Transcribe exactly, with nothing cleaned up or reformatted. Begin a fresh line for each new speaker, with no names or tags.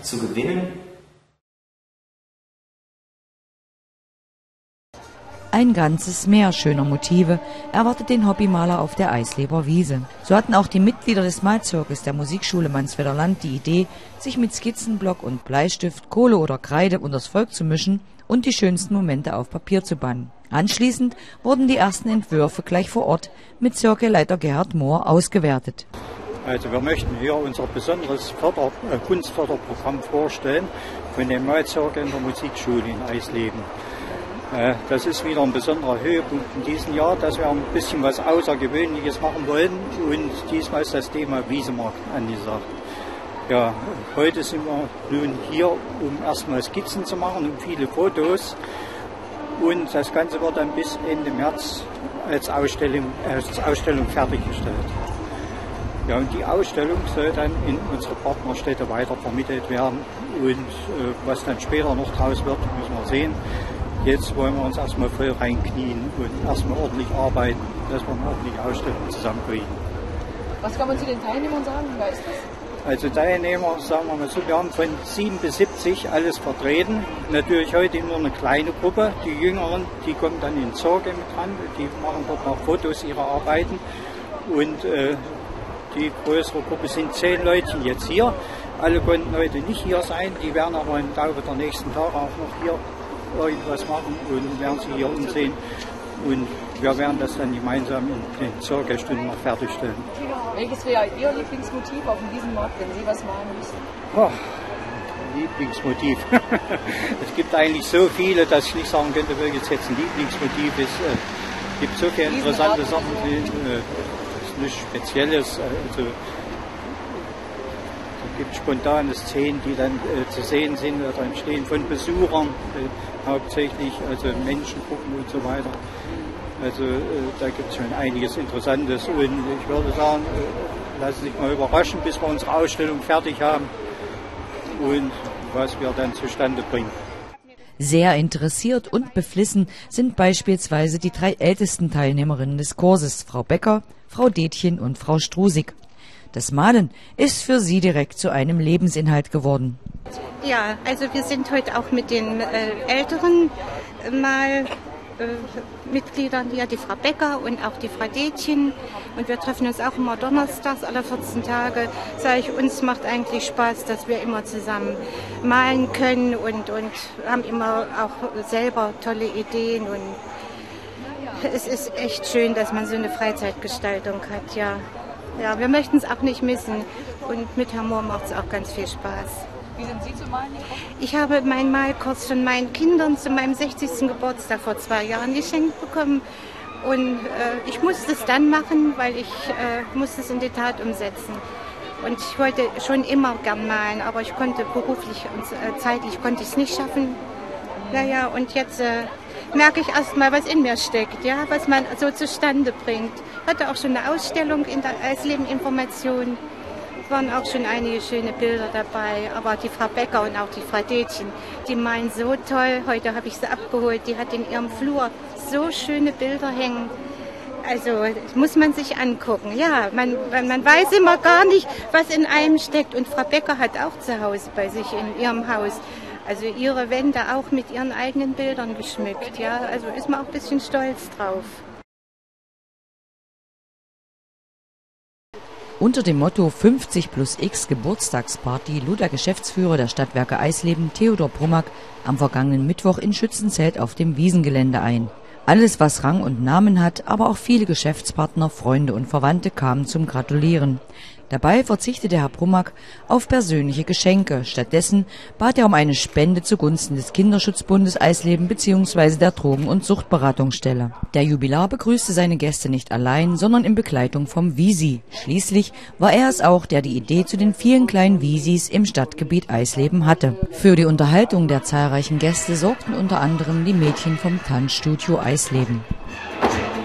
zu gewinnen.
Ein ganzes Meer schöner Motive erwartet den Hobbymaler auf der Eisleber Wiese. So hatten auch die Mitglieder des Malzirkels der Musikschule Mansfelder Land die Idee, sich mit Skizzenblock und Bleistift, Kohle oder Kreide unters Volk zu mischen und die schönsten Momente auf Papier zu bannen. Anschließend wurden die ersten Entwürfe gleich vor Ort mit Zirkelleiter Gerhard Mohr ausgewertet.
Also wir möchten hier unser besonderes Förder-, äh, Kunstförderprogramm vorstellen von dem Malzirkel in der Musikschule in Eisleben. Äh, das ist wieder ein besonderer Höhepunkt in diesem Jahr, dass wir ein bisschen was Außergewöhnliches machen wollen und diesmal ist das Thema Wiesemarkt angesagt. Ja, heute sind wir nun hier, um erstmal Skizzen zu machen und viele Fotos. Und das Ganze wird dann bis Ende März als Ausstellung, als Ausstellung fertiggestellt. Ja, und die Ausstellung soll dann in unsere Partnerstädte weiter vermittelt werden. Und äh, was dann später noch draus wird, müssen wir sehen. Jetzt wollen wir uns erstmal voll reinknien und erstmal ordentlich arbeiten, dass wir eine ordentliche Ausstellung zusammenkriegen.
Was kann man zu den Teilnehmern sagen? Wer ist das?
Also Teilnehmer, sagen wir mal so, wir haben von sieben bis siebzig alles vertreten. Natürlich heute nur eine kleine Gruppe. Die Jüngeren, die kommen dann in Zirkel mit dran, die machen dort noch Fotos ihrer Arbeiten. Und äh, die größere Gruppe sind zehn Leute jetzt hier. Alle konnten heute nicht hier sein, die werden aber im Laufe der nächsten Tage auch noch hier irgendwas machen und werden sich hier umsehen. Und wir werden das dann gemeinsam in den Zirkelstunden noch fertigstellen.
Welches wäre Ihr Lieblingsmotiv auf diesem Markt, wenn Sie was malen müssen?
Oh, Lieblingsmotiv. Es gibt eigentlich so viele, dass ich nicht sagen könnte, welches jetzt ein Lieblingsmotiv ist. Es gibt so viele interessante Sachen, die, äh, das ist nichts Spezielles. Also, es gibt spontane Szenen, die dann äh, zu sehen sind oder entstehen von Besuchern, äh, hauptsächlich, also Menschengruppen und so weiter. Also äh, da gibt es schon einiges Interessantes und ich würde sagen, äh, lassen Sie sich mal überraschen, bis wir unsere Ausstellung fertig haben und was wir dann zustande bringen.
Sehr interessiert und beflissen sind beispielsweise die drei ältesten Teilnehmerinnen des Kurses, Frau Becker, Frau Detchen und Frau Strusig. Das Malen ist für sie direkt zu einem Lebensinhalt geworden.
Ja, also wir sind heute auch mit den äh, Älteren äh, mal äh, Mitgliedern hier, die Frau Becker und auch die Frau Detchen. Und wir treffen uns auch immer donnerstags alle vierzehn Tage. Sag ich, uns macht eigentlich Spaß, dass wir immer zusammen malen können und, und haben immer auch selber tolle Ideen. Und es ist echt schön, dass man so eine Freizeitgestaltung hat, ja. Ja, wir möchten es auch nicht missen und mit Herrn Mohr macht es auch ganz viel Spaß.
Wie sind Sie zu malen?
Ich habe meinen Malkurs von meinen Kindern zu meinem sechzigsten Geburtstag vor zwei Jahren geschenkt bekommen und äh, ich musste es dann machen, weil ich äh, musste es in die Tat umsetzen. Und ich wollte schon immer gern malen, aber ich konnte beruflich und äh, zeitlich konnte ich es nicht schaffen. Naja, und jetzt äh, merke ich erst mal, was in mir steckt, ja, was man so zustande bringt. Ich hatte auch schon eine Ausstellung in der Eisleben Information. Es waren auch schon einige schöne Bilder dabei, aber die Frau Becker und auch die Frau Detchen, die malen so toll. Heute habe ich sie abgeholt, die hat in ihrem Flur so schöne Bilder hängen. Also das muss man sich angucken. Ja, man, man weiß immer gar nicht, was in einem steckt. Und Frau Becker hat auch zu Hause bei sich in ihrem Haus, also ihre Wände auch mit ihren eigenen Bildern geschmückt. Ja, also ist man auch ein bisschen stolz drauf.
Unter dem Motto fünfzig plus X Geburtstagsparty lud der Geschäftsführer der Stadtwerke Eisleben, Theodor Brummack, am vergangenen Mittwoch in Schützenzelt auf dem Wiesengelände ein. Alles, was Rang und Namen hat, aber auch viele Geschäftspartner, Freunde und Verwandte kamen zum Gratulieren. Dabei verzichtete Herr Brummack auf persönliche Geschenke. Stattdessen bat er um eine Spende zugunsten des Kinderschutzbundes Eisleben bzw. der Drogen- und Suchtberatungsstelle. Der Jubilar begrüßte seine Gäste nicht allein, sondern in Begleitung vom Wisi. Schließlich war er es auch, der die Idee zu den vielen kleinen Wisis im Stadtgebiet Eisleben hatte. Für die Unterhaltung der zahlreichen Gäste sorgten unter anderem die Mädchen vom Tanzstudio Eisleben.